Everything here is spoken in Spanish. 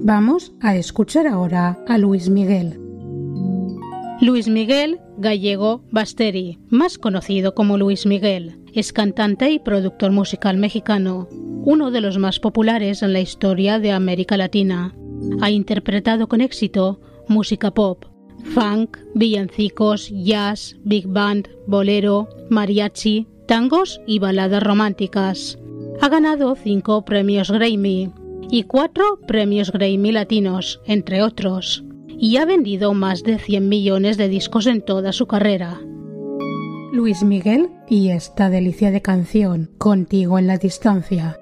Vamos a escuchar ahora a Luis Miguel. Luis Miguel Gallego Basteri, más conocido como Luis Miguel, es cantante y productor musical mexicano, uno de los más populares en la historia de América Latina. Ha interpretado con éxito música pop, funk, villancicos, jazz, big band, bolero, mariachi, tangos y baladas románticas. Ha ganado 5 premios Grammy y 4 premios Grammy latinos, entre otros, y ha vendido más de 100 millones de discos en toda su carrera. Luis Miguel y esta delicia de canción, Contigo en la distancia.